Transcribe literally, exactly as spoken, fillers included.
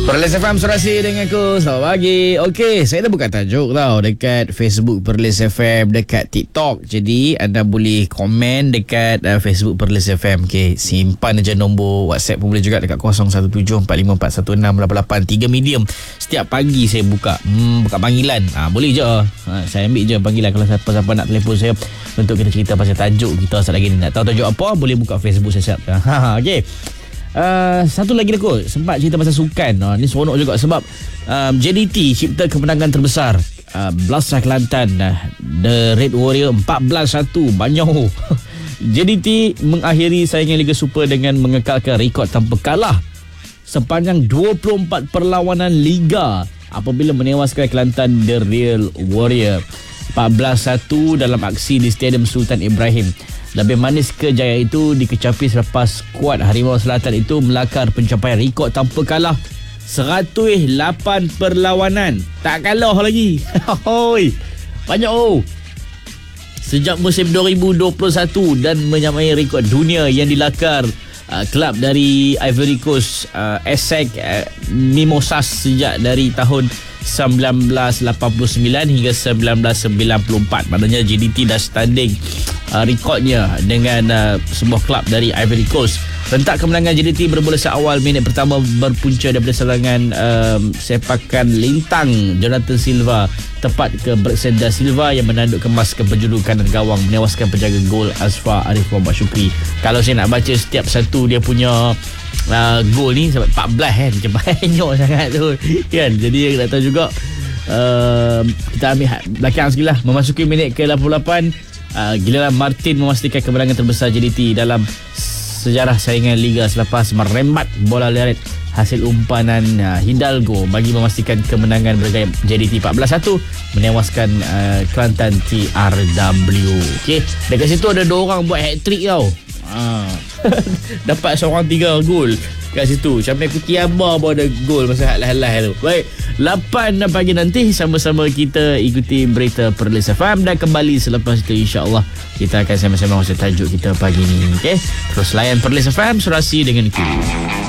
Perlis F M Surasi dengan aku. Selamat pagi. Okey, saya dah buka tajuk tau dekat Facebook Perlis F M, dekat TikTok. Jadi anda boleh komen dekat uh, Facebook Perlis F M. Okey, simpan aja nombor WhatsApp pun boleh juga dekat kosong satu tujuh empat lima empat satu enam lapan lapan tiga medium. Setiap pagi saya buka hmm, buka panggilan. Ah ha, boleh je. Ha, saya ambil je panggilan kalau siapa-siapa nak telefon saya untuk kita cerita pasal tajuk kita saat lagi ni. Nak tahu tajuk apa, boleh buka Facebook saya. Ha, okey. Uh, satu lagi aku sempat cerita pasal sukan. uh, Ni seronok juga sebab um, J D T cipta kemenangan terbesar, uh, Belasah Kelantan, uh, The Red Warrior empat belas satu. Banyak. J D T mengakhiri saingan Liga Super dengan mengekalkan rekod tanpa kalah sepanjang dua puluh empat perlawanan Liga apabila menewaskan Kelantan The Real Warrior empat belas satu dalam aksi di Stadium Sultan Ibrahim. Lebih manis kejayaan itu dikecapi selepas skuad Harimau Selatan itu melakar pencapaian rekod tanpa kalah seratus lapan perlawanan. Tak kalah lagi. Hoi. Banyak oh. Sejak musim dua ribu dua puluh satu dan menyamai rekod dunia yang dilakar uh, kelab dari Ivory Coast, uh, E S E C uh, Mimosas sejak dari tahun sembilan belas lapan puluh sembilan hingga sembilan belas sembilan puluh empat. Maknanya J D T dah standing uh, rekodnya dengan uh, sebuah kelab dari Ivory Coast. Rentak kemenangan J D T bermula seawal minit pertama berpunca daripada serangan um, sepakan lintang Jonathan Silva tepat ke Berksen Da Silva yang menanduk kemas ke penjuru kanan gawang, menewaskan penjaga gol Asfar Arif Muhammad Syukri. Kalau saya nak baca setiap satu dia punya Uh, gol ni sampai empat belas kan, macam banyak sangat tu kan. Jadi kita nak tahu juga uh, kita ambil belakang sekali lah. Memasuki minit ke lapan puluh lapan, uh, giliran Martin memastikan kemenangan terbesar J D T dalam sejarah saingan Liga selepas merembat bola leret hasil umpanan uh, Hidalgo bagi memastikan kemenangan bergaya J D T empat belas satu menewaskan uh, Kelantan T R W. Okey, dekat situ ada dua orang buat hat-trick tau. Ha. Dapat seorang tiga gol kat situ. Sampai Kuti Abah pun ada gol masa halah-halah tu. Baik, lapan pagi nanti sama-sama kita ikuti berita Perlis F M dan kembali selepas itu insya-Allah kita akan sama-sama masuk tajuk kita pagi ni. Okey, terus layan Perlis F M Surasi dengan Q.